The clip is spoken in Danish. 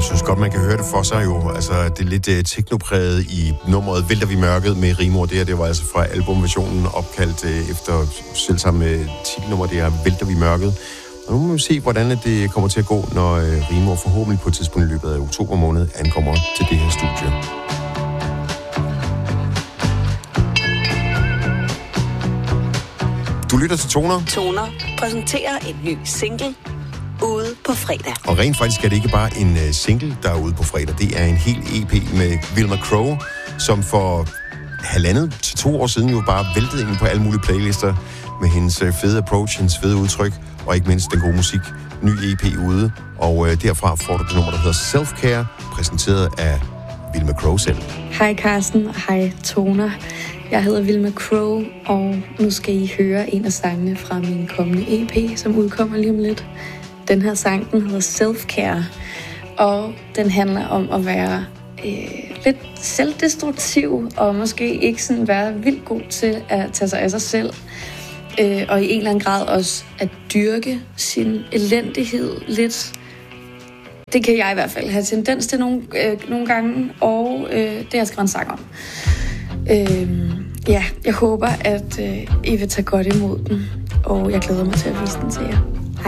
synes godt, man kan høre det for sig jo. Altså, det er lidt teknopræget i nummeret Vælter vi mørket med rimord. Det var altså fra albumversionen opkaldt efter selvsamme titelnummer. Det er Vælter vi mørket. Og nu må vi se, hvordan det kommer til at gå, når rimord forhåbentlig på et tidspunkt i løbet af oktober måned ankommer til det her studie. Du lytter til Toner. Toner præsenterer en ny single ude på fredag. Og rent faktisk er det ikke bare en single, der er ude på fredag. Det er en hel EP med Vilma Crow, som for 1,5 til 2 år siden jo bare væltede ind på alle mulige playlister med hendes fede approach, hendes fede udtryk, og ikke mindst den gode musik. Ny EP ude, og derfra får du det nummer, der hedder Self-Care, præsenteret af Vilma Crow selv. Hej Carsten, og hej Toner. Jeg hedder Vilma Crow, og nu skal I høre en af sangene fra min kommende EP, som udkommer lige om lidt. Den her sang, den hedder Self-Care, og den handler om at være lidt selvdestruktiv, og måske ikke sådan være vildt god til at tage sig af sig selv, og i en eller anden grad også at dyrke sin elendighed lidt. Det kan jeg i hvert fald have tendens til nogle gange, og det har jeg skrevet en sang om. Ja, jeg håber, at I vil tage godt imod den, og jeg glæder mig til at vise den til jer.